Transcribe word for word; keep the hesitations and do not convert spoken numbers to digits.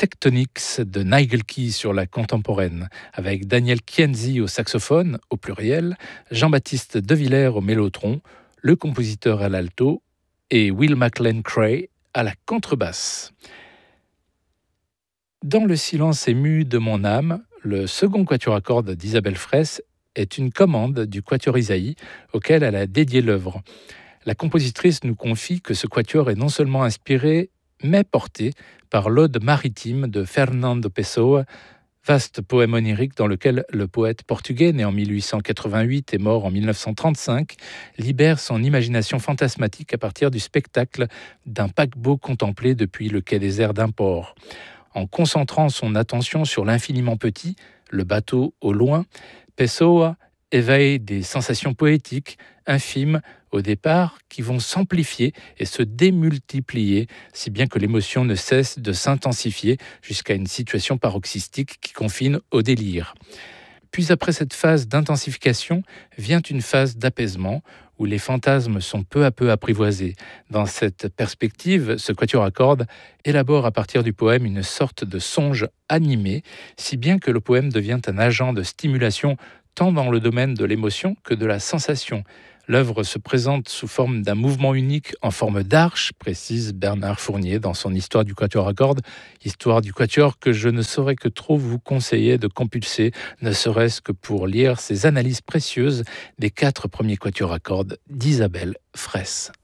Tectonics de Nigel Key sur la contemporaine, avec Daniel Kienzi au saxophone, au pluriel, Jean-Baptiste Devillers au mélotron, le compositeur à l'alto et Will McLean Cray à la contrebasse. Dans le silence ému de mon âme, le second quatuor à cordes d'Isabelle Fraisse est une commande du quatuor Isaïe auquel elle a dédié l'œuvre. La compositrice nous confie que ce quatuor est non seulement inspiré, mais porté par l'Ode maritime de Fernando Pessoa, vaste poème onirique dans lequel le poète portugais, né en mille huit cent quatre-vingt-huit et mort en mille neuf cent trente-cinq, libère son imagination fantasmatique à partir du spectacle d'un paquebot contemplé depuis le quai désert d'un port. En concentrant son attention sur l'infiniment petit, le bateau au loin, Pessoa éveille des sensations poétiques, infimes au départ, qui vont s'amplifier et se démultiplier, si bien que l'émotion ne cesse de s'intensifier jusqu'à une situation paroxystique qui confine au délire. Puis après cette phase d'intensification, vient une phase d'apaisement, où les fantasmes sont peu à peu apprivoisés. Dans cette perspective, ce quatuor à cordes élabore à partir du poème une sorte de songe animé, si bien que le poème devient un agent de stimulation tant dans le domaine de l'émotion que de la sensation. L'œuvre se présente sous forme d'un mouvement unique en forme d'arche, précise Bernard Fournier dans son Histoire du quatuor à cordes, histoire du quatuor que je ne saurais que trop vous conseiller de compulser, ne serait-ce que pour lire ces analyses précieuses des quatre premiers quatuors à cordes d'Isabelle Fraisse.